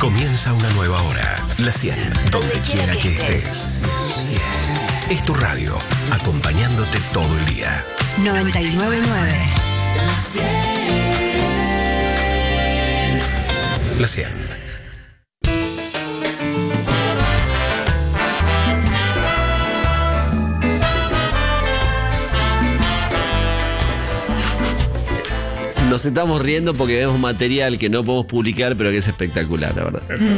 Comienza una nueva hora. La 100, donde quiera que estés. Es tu radio, acompañándote todo el día. 99.9. La 100. Nos estamos riendo porque vemos material que no podemos publicar, pero que es espectacular, la verdad.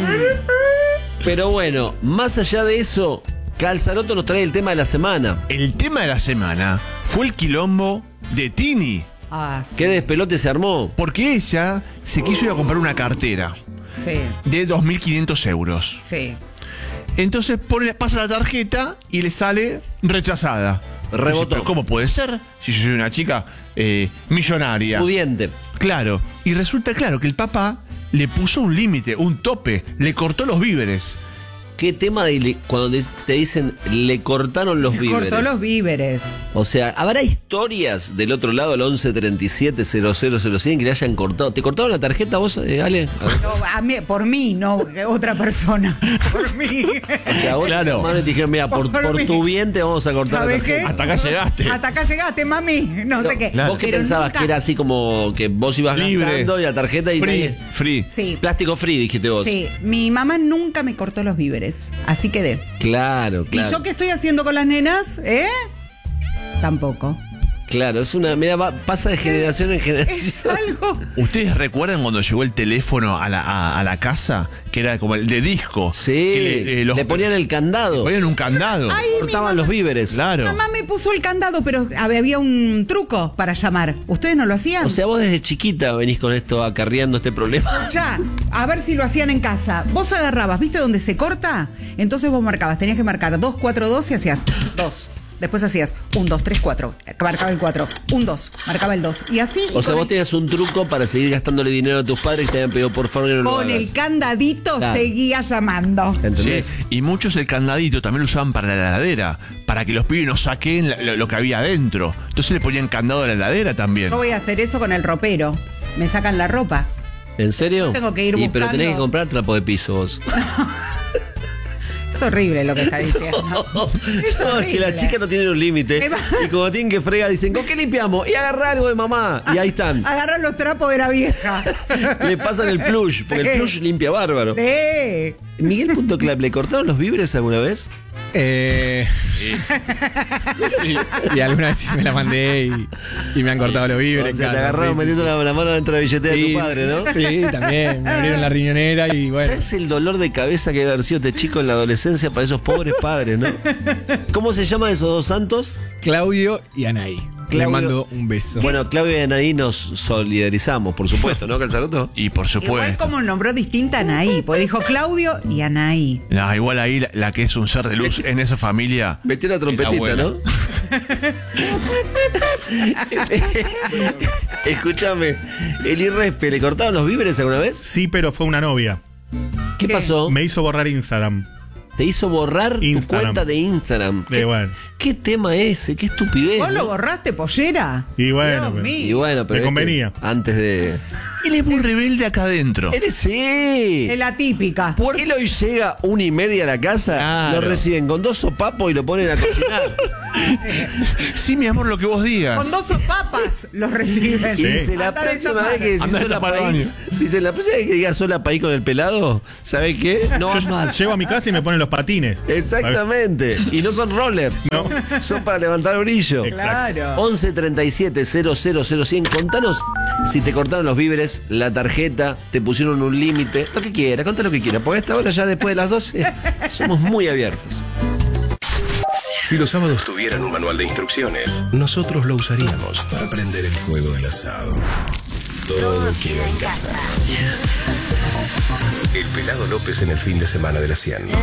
Pero bueno, más allá de eso, Calzaroto nos trae el tema de la semana. El tema de la semana fue el quilombo de Tini. Sí. ¿Qué despelote se armó? Porque ella se quiso ir a comprar una cartera Sí, de 2.500 euros. sí. Entonces pasa la tarjeta y le sale rechazada. Rebotó. Dice, ¿pero cómo puede ser? Si yo soy una chica millonaria. Pudiente. Claro. Y resulta claro que el papá le puso un límite, un tope. Le cortó los víveres. ¿Qué tema cuando te dicen le cortaron los víveres? Cortó los víveres. O sea, ¿habrá historias del otro lado, al 1137-000 que le hayan cortado? ¿Te cortaron la tarjeta vos, Ale? No, a mí, por mí, no otra persona. Por mí. O sea, vos Claro. madre te dijeron, mira, por mí. tu bien te vamos a cortar la ¿Sabes tarjeta. qué? Hasta acá llegaste. Hasta acá llegaste, mami. No sé qué. Claro. ¿Vos qué Pero pensabas? nunca- ¿Que era así como que vos ibas Libre. gastando y la tarjeta y nadie- Free. Sí. Plástico free, dijiste vos. Sí, mi mamá nunca me cortó los víveres. Así quedé. Claro, claro. ¿Y yo qué estoy haciendo con las nenas? Tampoco. Claro, es una. Mira, pasa de generación en Es generación. algo. ¿Ustedes recuerdan cuando llegó el teléfono a la casa? Que era como el de disco. Sí, Que le ponían el candado. ponían un candado. Ay, Cortaban los víveres. Claro. Mamá me puso el candado, pero había un truco para llamar. ¿Ustedes no lo hacían? O sea, vos desde chiquita venís con esto, acarreando este problema. Ya, a ver si lo hacían en casa. Vos agarrabas, ¿viste dónde se corta? Entonces vos marcabas, tenías que marcar 2, 4, 2 y hacías 2. Después hacías 1, 2, 3, 4. Marcaba el 4. 1, 2. Marcaba el 2. Y así. O y sea, con vos tenías un truco para seguir gastándole dinero a tus padres que te habían pedido por favor que no lo con hagas. el candadito Claro. seguía llamando. ¿Entendés? Sí, y muchos el candadito también lo usaban para la heladera, para que los pibes no saquen lo que había adentro. Entonces le ponían candado a la heladera también. Yo voy a hacer eso con el ropero. Me sacan la ropa. ¿En serio? Tengo que ir Pero buscando. tenés que comprar trapo de piso vos. Es horrible lo que está diciendo. Es No, es que horrible. las chicas no tienen un límite. Me va- Y como tienen que fregar, dicen, ¿con qué limpiamos? Y agarra algo de mamá. Y ahí están. Agarran los trapos de la vieja. Le pasan el plush, porque Sí. el plush limpia bárbaro. Sí. Miguel.clap, ¿le cortaron los víveres alguna vez? Sí. Y alguna vez me la mandé y me han cortado los víveres. O sea, te claro, agarraron sí, metiendo la mano dentro de la billetera de sí. tu padre, ¿no? Sí, también. Me abrieron la riñonera y bueno. ¿Sabes el dolor de cabeza que debe haber sido este chico en la adolescencia para esos pobres padres, no? ¿Cómo se llaman esos dos santos? Claudio y Anaí. Claudio. Le mando un beso. Bueno, Claudio y Anaí nos solidarizamos, por supuesto, ¿no, Calzaroto? Y por Igual supuesto. como nombró distinta a Anaí, pues dijo Claudio y Anaí. No, igual ahí la que es un ser de luz en esa familia. Metió la trompetita, buena. ¿no? Escúchame, el Irrespe, ¿le cortaron los víveres alguna vez? Sí, pero fue una novia. ¿Qué pasó? Me hizo borrar Instagram. Te hizo borrar tu Instagram. cuenta de Instagram. Sí, bueno. ¿Qué tema ese? ¿Qué estupidez? ¿Vos ¿no? lo borraste, pollera? Y bueno, Dios pero- mío. Y bueno, pero Me convenía. antes de... Él es muy rebelde acá adentro. Él es sí. Es la típica. Él hoy llega 1:30 a la casa, Claro. lo reciben con 2 sopapos y lo ponen a cocinar. Sí, mi amor, lo que vos digas. Con 2 papas los reciben. Y dice, la Andá de próxima chapar. vez que decís Andá de sola tapar el país, dice, la próxima vez que digas sola país con el pelado, ¿sabes qué? No vas Yo más. llego a mi casa y me ponen los patines. Exactamente. Y no son rollers. No. Son para levantar brillo. Claro. 11 37 000 100. Contanos si te cortaron los víveres, la tarjeta, te pusieron un límite, lo que quieras, contá lo que quieras, porque a esta hora ya después de las 12 somos muy abiertos. Si los sábados tuvieran un manual de instrucciones, nosotros lo usaríamos para prender el fuego del asado. Todo queda en casa. El Pelado López en el fin de semana de la 100.